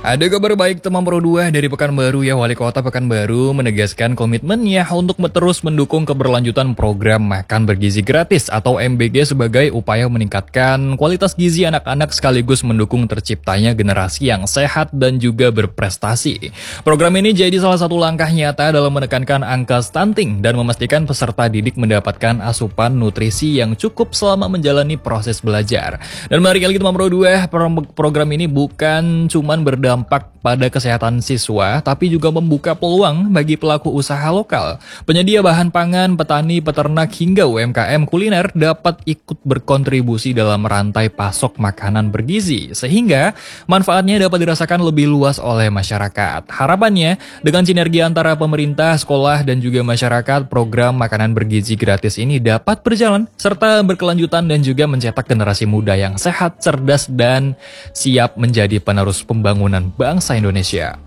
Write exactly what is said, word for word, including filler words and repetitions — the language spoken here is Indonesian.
Ada kabar baik teman Pro dua dari Pekanbaru ya. Wali Kota Pekanbaru menegaskan komitmennya untuk terus mendukung keberlanjutan program makan bergizi gratis atau M B G sebagai upaya meningkatkan kualitas gizi anak-anak sekaligus mendukung terciptanya generasi yang sehat dan juga berprestasi. Program ini jadi salah satu langkah nyata dalam menekankan angka stunting dan memastikan peserta didik mendapatkan asupan nutrisi yang cukup selama menjalani proses belajar. Dan mari kali teman Pro dua, program ini bukan cuman berdampak dampak pada kesehatan siswa, tapi juga membuka peluang bagi pelaku usaha lokal. Penyedia bahan pangan, petani, peternak, hingga U M K M kuliner dapat ikut berkontribusi dalam rantai pasok makanan bergizi, sehingga manfaatnya dapat dirasakan lebih luas oleh masyarakat. Harapannya, dengan sinergi antara pemerintah, sekolah, dan juga masyarakat, program makanan bergizi gratis ini dapat berjalan, serta berkelanjutan dan juga mencetak generasi muda yang sehat, cerdas, dan siap menjadi penerus pembangunan bangsa Indonesia.